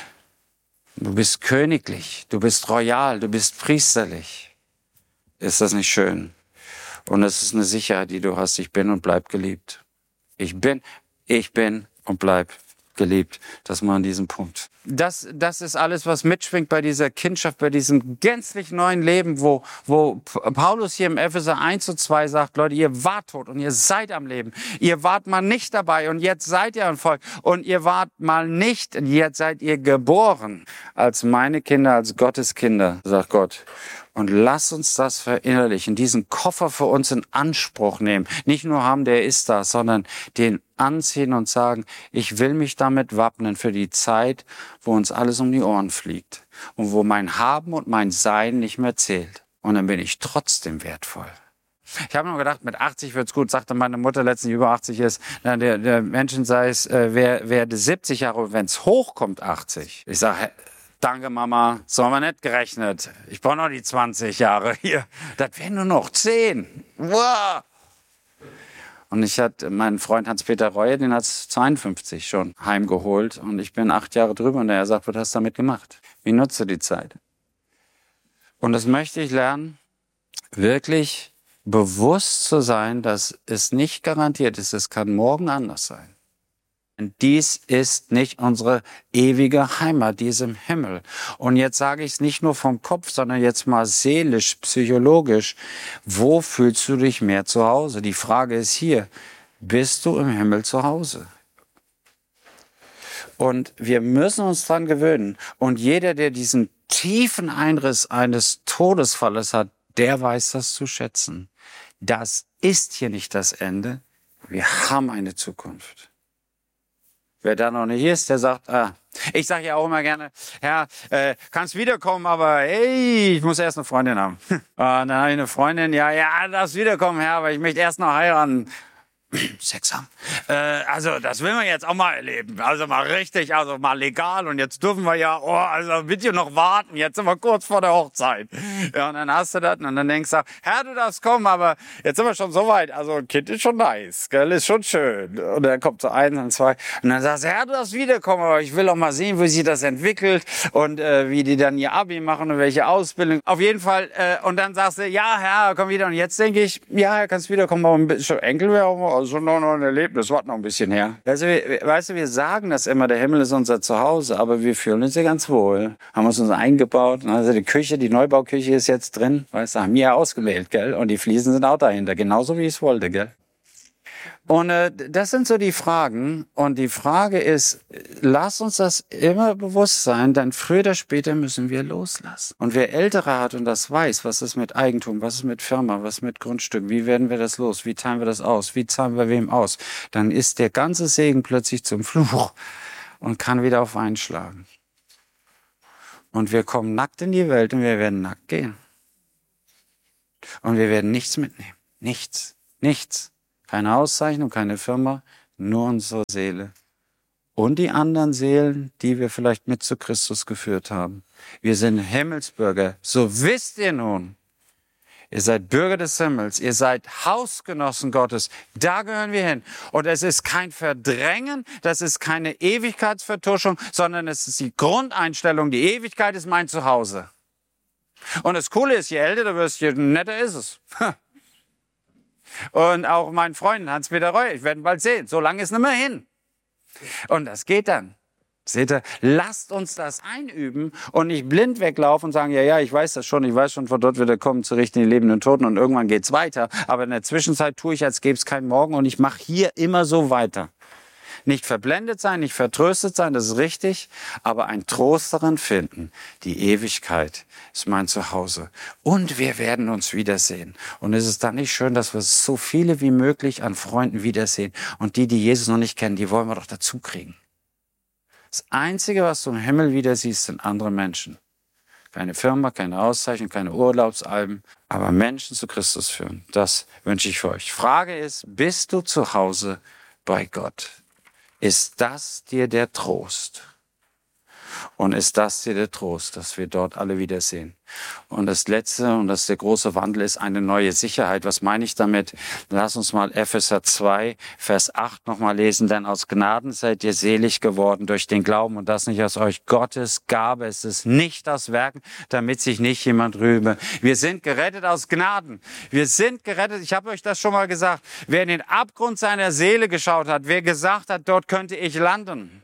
Du bist königlich, du bist royal, du bist priesterlich. Ist das nicht schön? Und es ist eine Sicherheit, die du hast. Ich bin und bleib geliebt. Ich bin, ich bin und bleib geliebt. Das mal an diesem Punkt. Das, das ist alles, was mitschwingt bei dieser Kindschaft, bei diesem gänzlich neuen Leben, wo, wo Paulus hier im Epheser eins zu zwei sagt, Leute, ihr wart tot und ihr seid am Leben. Ihr wart mal nicht dabei und jetzt seid ihr ein Volk. Und ihr wart mal nicht, und jetzt seid ihr geboren als meine Kinder, als Gottes Kinder, sagt Gott. Und lass uns das verinnerlichen, diesen Koffer für uns in Anspruch nehmen. Nicht nur haben, der ist da, sondern den anziehen und sagen, ich will mich damit wappnen für die Zeit, wo uns alles um die Ohren fliegt und wo mein Haben und mein Sein nicht mehr zählt. Und dann bin ich trotzdem wertvoll. Ich habe nur gedacht, mit achtzig wird's gut, sagte meine Mutter letztens, die über achtzig ist. Na, der, der Menschen sei es, äh, wer, werde siebzig Jahre, wenn es hochkommt, achtzig. Ich sage, danke Mama, so haben wir nicht gerechnet. Ich brauche noch die zwanzig Jahre hier. Das wären nur noch zehn. Wow. Und ich hatte meinen Freund Hans-Peter Reue, den hat es zweiundfünfzig schon heimgeholt. Und ich bin acht Jahre drüber und er sagt, was hast du damit gemacht? Wie nutzt du die Zeit? Und das möchte ich lernen, wirklich bewusst zu sein, dass es nicht garantiert ist, es kann morgen anders sein. Dies ist nicht unsere ewige Heimat, die ist im Himmel. Und jetzt sage ich es nicht nur vom Kopf, sondern jetzt mal seelisch, psychologisch. Wo fühlst du dich mehr zu Hause? Die Frage ist hier, bist du im Himmel zu Hause? Und wir müssen uns dran gewöhnen. Und jeder, der diesen tiefen Einriss eines Todesfalles hat, der weiß das zu schätzen. Das ist hier nicht das Ende. Wir haben eine Zukunft. Wer da noch nicht ist, der sagt, ah, ich sage ja auch immer gerne, Herr, äh, kannst wiederkommen, aber hey, ich muss erst eine Freundin haben. Und dann habe ich eine Freundin, ja, ja, darfst wiederkommen, Herr, aber ich möchte erst noch heiraten. Sex haben. Äh, also das will man jetzt auch mal erleben. Also mal richtig, also mal legal. Und jetzt dürfen wir ja, oh, also bitte noch warten. Jetzt sind wir kurz vor der Hochzeit. Ja, und dann hast du das und dann denkst du, Herr, du darfst kommen, aber jetzt sind wir schon so weit. Also ein Kind ist schon nice, gell, ist schon schön. Und dann kommt so eins und zwei. Und dann sagst du, Herr, du darfst wiederkommen, aber ich will auch mal sehen, wie sich das entwickelt und äh, wie die dann ihr Abi machen und welche Ausbildung. Auf jeden Fall. Äh, und dann sagst du, ja, Herr, komm wieder. Und jetzt denke ich, ja, Herr, kannst wiederkommen, aber ein bisschen Enkel wäre auch mal. Also noch, noch ein Erlebnis, wartet noch ein bisschen her. Also, weißt du, wir sagen das immer, der Himmel ist unser Zuhause, aber wir fühlen uns ja ganz wohl. Haben uns uns eingebaut. Also die Küche, die Neubauküche ist jetzt drin, weißt du, haben wir ja ausgewählt, gell? Und die Fliesen sind auch dahinter, genauso wie ich es wollte, gell? Und äh, das sind so die Fragen. Und die Frage ist, lass uns das immer bewusst sein, denn früher oder später müssen wir loslassen. Und wer Ältere hat und das weiß, was ist mit Eigentum, was ist mit Firma, was ist mit Grundstück, wie werden wir das los, wie teilen wir das aus, wie zahlen wir wem aus, dann ist der ganze Segen plötzlich zum Fluch und kann wieder auf einschlagen. Und wir kommen nackt in die Welt und wir werden nackt gehen. Und wir werden nichts mitnehmen. Nichts. Nichts. Keine Auszeichnung, keine Firma, nur unsere Seele. Und die anderen Seelen, die wir vielleicht mit zu Christus geführt haben. Wir sind Himmelsbürger. So wisst ihr nun. Ihr seid Bürger des Himmels. Ihr seid Hausgenossen Gottes. Da gehören wir hin. Und es ist kein Verdrängen, das ist keine Ewigkeitsvertuschung, sondern es ist die Grundeinstellung. Die Ewigkeit ist mein Zuhause. Und das Coole ist, je älter du wirst, je netter ist es. Und auch mein Freund Hans-Peter Reu, ich werde ihn bald sehen. So lange ist nicht mehr hin. Und das geht dann. Seht ihr, lasst uns das einüben und nicht blind weglaufen und sagen, ja, ja, ich weiß das schon, ich weiß schon, von dort wird er kommen, zu richten die Lebenden und Toten und irgendwann geht's weiter. Aber in der Zwischenzeit tue ich, als gäbe es keinen Morgen und ich mache hier immer so weiter. Nicht verblendet sein, nicht vertröstet sein, das ist richtig, aber ein Trost darin finden. Die Ewigkeit ist mein Zuhause. Und wir werden uns wiedersehen. Und es ist dann nicht schön, dass wir so viele wie möglich an Freunden wiedersehen. Und die, die Jesus noch nicht kennen, die wollen wir doch dazu kriegen. Das Einzige, was du im Himmel wieder siehst, sind andere Menschen. Keine Firma, keine Auszeichnung, keine Urlaubsalben, aber Menschen zu Christus führen. Das wünsche ich für euch. Frage ist, bist du zu Hause bei Gott? Ist das dir der Trost? Und ist das dir der Trost, dass wir dort alle wiedersehen? Und das Letzte, und das ist der große Wandel, ist eine neue Sicherheit. Was meine ich damit? Lass uns mal Epheser zwei, Vers acht nochmal lesen. Denn aus Gnaden seid ihr selig geworden durch den Glauben und das nicht aus euch. Gottes Gabe ist es, nicht aus Werken, damit sich nicht jemand rühme. Wir sind gerettet aus Gnaden. Wir sind gerettet, ich habe euch das schon mal gesagt. Wer in den Abgrund seiner Seele geschaut hat, wer gesagt hat, dort könnte ich landen.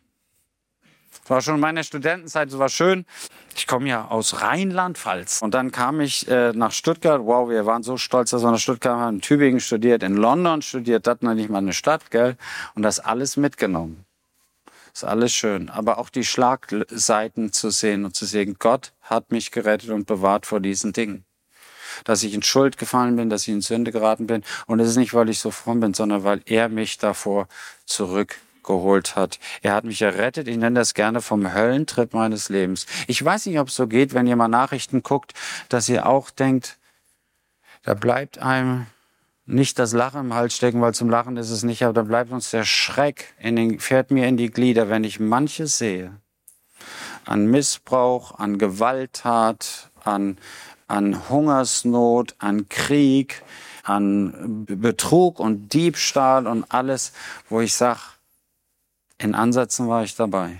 Das war schon in meiner Studentenzeit, das war schön. Ich komme ja aus Rheinland-Pfalz. Und dann kam ich äh, nach Stuttgart. Wow, wir waren so stolz, dass wir nach Stuttgart haben. In Tübingen studiert, in London studiert. Das noch nicht mal eine Stadt, gell? Und das alles mitgenommen. Das ist alles schön. Aber auch die Schlagseiten zu sehen und zu sehen, Gott hat mich gerettet und bewahrt vor diesen Dingen. Dass ich in Schuld gefallen bin, dass ich in Sünde geraten bin. Und es ist nicht, weil ich so fromm bin, sondern weil er mich davor zurück geholt hat. Er hat mich errettet. Ich nenne das gerne vom Höllentrip meines Lebens. Ich weiß nicht, ob es so geht, wenn ihr mal Nachrichten guckt, dass ihr auch denkt, da bleibt einem nicht das Lachen im Hals stecken, weil zum Lachen ist es nicht, aber da bleibt uns der Schreck, in den, fährt mir in die Glieder, wenn ich manches sehe. An Missbrauch, an Gewalttat, an, an Hungersnot, an Krieg, an Betrug und Diebstahl und alles, wo ich sage, in Ansätzen war ich dabei.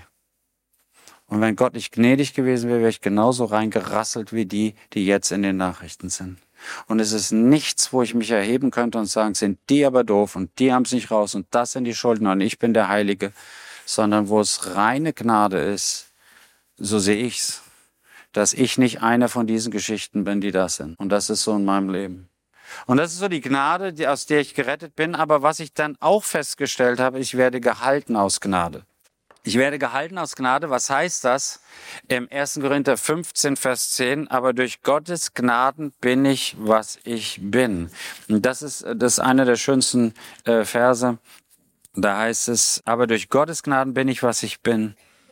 Und wenn Gott nicht gnädig gewesen wäre, wäre ich genauso reingerasselt wie die, die jetzt in den Nachrichten sind. Und es ist nichts, wo ich mich erheben könnte und sagen, sind die aber doof und die haben es nicht raus und das sind die Schulden und ich bin der Heilige, sondern wo es reine Gnade ist, so sehe ich's, dass ich nicht einer von diesen Geschichten bin, die das sind. Und das ist so in meinem Leben. Und das ist so die Gnade, die, aus der ich gerettet bin. Aber was ich dann auch festgestellt habe, ich werde gehalten aus Gnade. Ich werde gehalten aus Gnade. Was heißt das? Im ersten Korinther fünfzehn, Vers zehn. Aber durch Gottes Gnaden bin ich, was ich bin. Und das ist, das ist einer der schönsten äh, Verse. Da heißt es, aber durch Gottes Gnaden bin ich, was ich bin.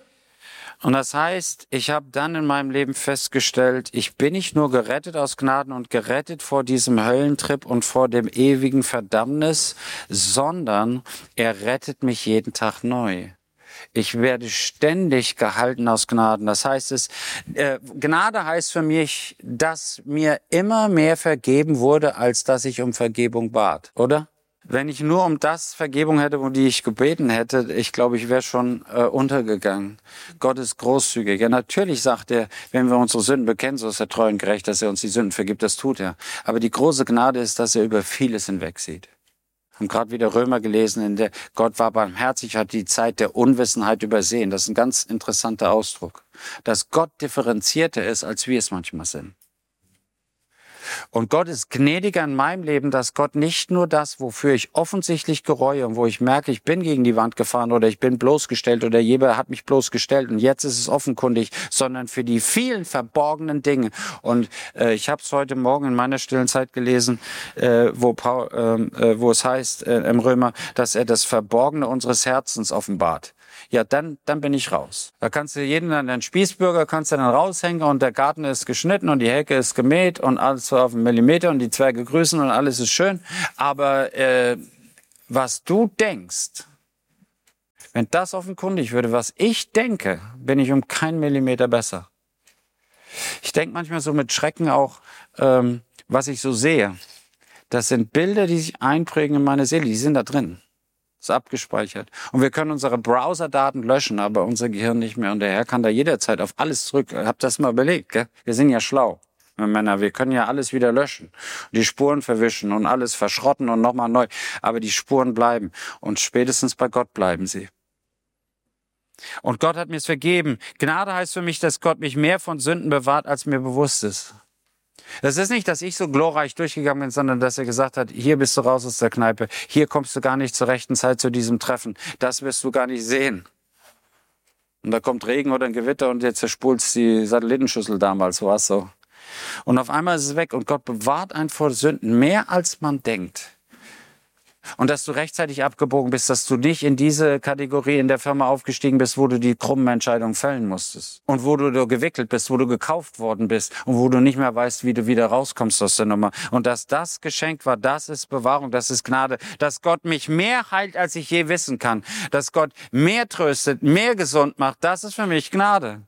Und das heißt, ich habe dann in meinem Leben festgestellt, ich bin nicht nur gerettet aus Gnaden und gerettet vor diesem Höllentrip und vor dem ewigen Verdammnis, sondern er rettet mich jeden Tag neu. Ich werde ständig gehalten aus Gnaden. Das heißt, es äh, Gnade heißt für mich, dass mir immer mehr vergeben wurde, als dass ich um Vergebung bat, oder? Wenn ich nur um das Vergebung hätte, um die ich gebeten hätte, ich glaube, ich wäre schon äh, untergegangen. Gott ist großzügig. Ja, natürlich sagt er, wenn wir unsere Sünden bekennen, so ist er treu und gerecht, dass er uns die Sünden vergibt. Das tut er. Aber die große Gnade ist, dass er über vieles hinwegsieht. Wir haben gerade wieder Römer gelesen, in der Gott war barmherzig, hat die Zeit der Unwissenheit übersehen. Das ist ein ganz interessanter Ausdruck. Dass Gott differenzierter ist, als wir es manchmal sind. Und Gott ist gnädiger in meinem Leben, dass Gott nicht nur das, wofür ich offensichtlich gereue und wo ich merke, ich bin gegen die Wand gefahren oder ich bin bloßgestellt oder jemand hat mich bloßgestellt und jetzt ist es offenkundig, sondern für die vielen verborgenen Dinge. Und äh, ich habe es heute Morgen in meiner stillen Zeit gelesen, äh, wo, Paul, äh, wo es heißt äh, im Römer, dass er das Verborgene unseres Herzens offenbart. ja, dann, dann bin ich raus. Da kannst du jeden, den Spießbürger kannst du dann raushängen und der Garten ist geschnitten und die Hecke ist gemäht und alles so auf einen Millimeter und die Zwerge grüßen und alles ist schön. Aber äh, was du denkst, wenn das offenkundig würde, was ich denke, bin ich um keinen Millimeter besser. Ich denke manchmal so mit Schrecken auch, ähm, was ich so sehe. Das sind Bilder, die sich einprägen in meine Seele, die sind da drin. Ist abgespeichert. Und wir können unsere Browserdaten löschen, aber unser Gehirn nicht mehr. Und der Herr kann da jederzeit auf alles zurück. Habt das mal überlegt, gell? Wir sind ja schlau, wir Männer. Wir können ja alles wieder löschen. Die Spuren verwischen und alles verschrotten und nochmal neu. Aber die Spuren bleiben. Und spätestens bei Gott bleiben sie. Und Gott hat mir es vergeben. Gnade heißt für mich, dass Gott mich mehr von Sünden bewahrt, als mir bewusst ist. Das ist nicht, dass ich so glorreich durchgegangen bin, sondern dass er gesagt hat, hier bist du raus aus der Kneipe, hier kommst du gar nicht zur rechten Zeit zu diesem Treffen, das wirst du gar nicht sehen. Und da kommt Regen oder ein Gewitter und jetzt zerspulst die Satellitenschüssel damals, war es so. Und auf einmal ist es weg und Gott bewahrt einen vor Sünden, mehr als man denkt. Und dass du rechtzeitig abgebogen bist, dass du nicht in diese Kategorie in der Firma aufgestiegen bist, wo du die krummen Entscheidungen fällen musstest. Und wo du gewickelt bist, wo du gekauft worden bist und wo du nicht mehr weißt, wie du wieder rauskommst aus der Nummer. Und dass das geschenkt war, das ist Bewahrung, das ist Gnade. Dass Gott mich mehr heilt, als ich je wissen kann. Dass Gott mehr tröstet, mehr gesund macht, das ist für mich Gnade.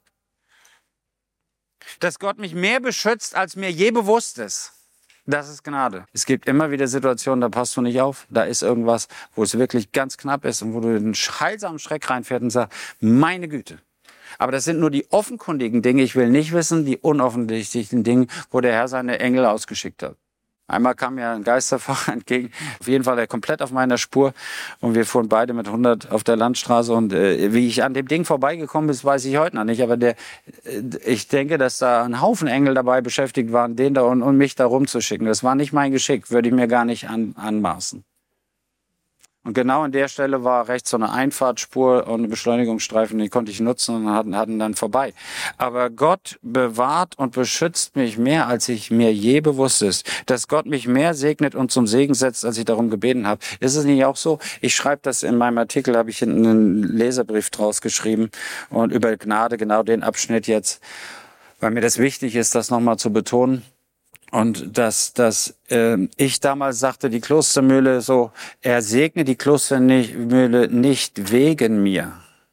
Dass Gott mich mehr beschützt, als mir je bewusst ist. Das ist Gnade. Es gibt immer wieder Situationen, da passt du nicht auf. Da ist irgendwas, wo es wirklich ganz knapp ist und wo du den heilsamen Schreck reinfährst und sagst, meine Güte. Aber das sind nur die offenkundigen Dinge. Ich will nicht wissen, die unoffensichtlichen Dinge, wo der Herr seine Engel ausgeschickt hat. Einmal kam mir ein Geisterfahrer entgegen, auf jeden Fall der komplett auf meiner Spur und wir fuhren beide mit hundert auf der Landstraße und äh, wie ich an dem Ding vorbeigekommen bin, weiß ich heute noch nicht, aber der, äh, ich denke, dass da ein Haufen Engel dabei beschäftigt waren, den da und, und mich da rumzuschicken. Das war nicht mein Geschick, würde ich mir gar nicht an, anmaßen. Und genau an der Stelle war rechts so eine Einfahrtspur und eine Beschleunigungsstreifen, die konnte ich nutzen und hatten, hatten dann vorbei. Aber Gott bewahrt und beschützt mich mehr, als ich mir je bewusst ist. Dass Gott mich mehr segnet und zum Segen setzt, als ich darum gebeten habe. Ist es nicht auch so? Ich schreibe das in meinem Artikel, habe ich hinten einen Leserbrief draus geschrieben und über Gnade, genau den Abschnitt jetzt, weil mir das wichtig ist, das nochmal zu betonen. Und dass, dass äh, ich damals sagte, die Klostermühle so, er segne die Klostermühle nicht wegen mir.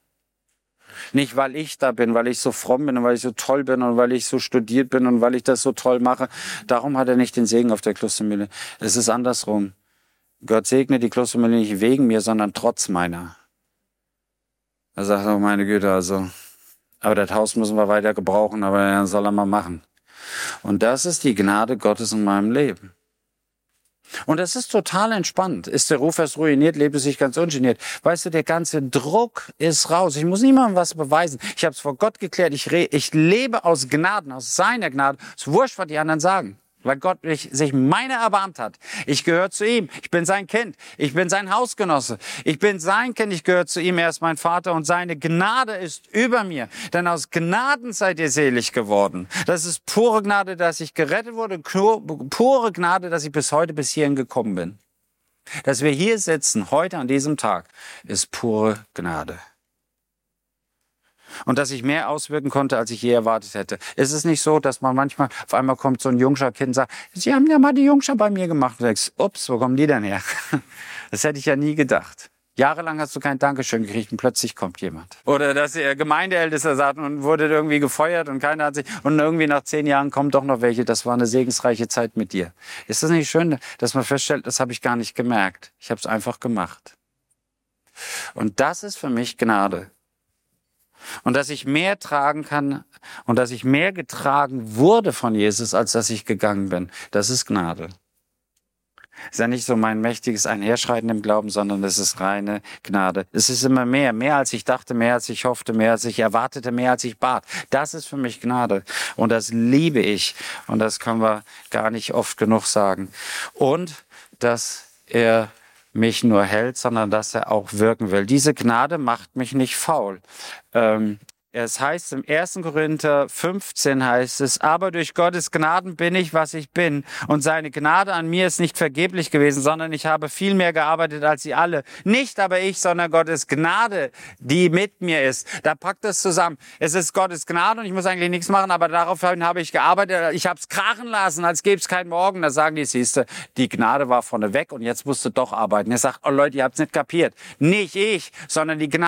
Nicht, weil ich da bin, weil ich so fromm bin und weil ich so toll bin und weil ich so studiert bin und weil ich das so toll mache. Darum hat er nicht den Segen auf der Klostermühle. Es ist andersrum. Gott segne die Klostermühle nicht wegen mir, sondern trotz meiner. Er sagt, oh meine Güte, also, aber das Haus müssen wir weiter gebrauchen, aber er soll er mal machen. Und das ist die Gnade Gottes in meinem Leben. Und das ist total entspannt. Ist der Ruf erst ruiniert, lebt es sich ganz ungeniert. Weißt du, der ganze Druck ist raus. Ich muss niemandem was beweisen. Ich habe es vor Gott geklärt. Ich, re ich lebe aus Gnaden, aus seiner Gnade. Es ist wurscht, was die anderen sagen. Weil Gott mich, sich meiner erbarmt hat. Ich gehöre zu ihm. Ich bin sein Kind. Ich bin sein Hausgenosse. Ich bin sein Kind. Ich gehöre zu ihm. Er ist mein Vater und seine Gnade ist über mir. Denn aus Gnaden seid ihr selig geworden. Das ist pure Gnade, dass ich gerettet wurde. Pure Gnade, dass ich bis heute bis hierhin gekommen bin. Dass wir hier sitzen, heute an diesem Tag, ist pure Gnade. Und dass ich mehr auswirken konnte, als ich je erwartet hätte. Ist es nicht so, dass man manchmal, auf einmal kommt so ein Jungscher Kind und sagt, Sie haben ja mal die Jungscher bei mir gemacht. Und du denkst, ups, wo kommen die denn her? Das hätte ich ja nie gedacht. Jahrelang hast du kein Dankeschön gekriegt und plötzlich kommt jemand. Oder dass der Gemeindeältester sagt und wurde irgendwie gefeuert und keiner hat sich, und irgendwie nach zehn Jahren kommen doch noch welche. Das war eine segensreiche Zeit mit dir. Ist das nicht schön, dass man feststellt, das habe ich gar nicht gemerkt. Ich habe es einfach gemacht. Und das ist für mich Gnade. Und dass ich mehr tragen kann und dass ich mehr getragen wurde von Jesus, als dass ich gegangen bin. Das ist Gnade. Ist ja nicht so mein mächtiges Einherschreiten im Glauben, sondern es ist reine Gnade. Es ist immer mehr, mehr als ich dachte, mehr als ich hoffte, mehr als ich erwartete, mehr als ich bat. Das ist für mich Gnade und das liebe ich und das können wir gar nicht oft genug sagen. Und dass er mich nur hält, sondern dass er auch wirken will. Diese Gnade macht mich nicht faul. Ähm, Es heißt im ersten Korinther fünfzehn heißt es, aber durch Gottes Gnaden bin ich, was ich bin. Und seine Gnade an mir ist nicht vergeblich gewesen, sondern ich habe viel mehr gearbeitet als sie alle. Nicht aber ich, sondern Gottes Gnade, die mit mir ist. Da packt es zusammen. Es ist Gottes Gnade und ich muss eigentlich nichts machen, aber daraufhin habe ich gearbeitet. Ich habe es krachen lassen, als gäbe es keinen Morgen. Da sagen die, siehste, die Gnade war vorne weg und jetzt musst du doch arbeiten. Er sagt, oh Leute, ihr habt es nicht kapiert. Nicht ich, sondern die Gnade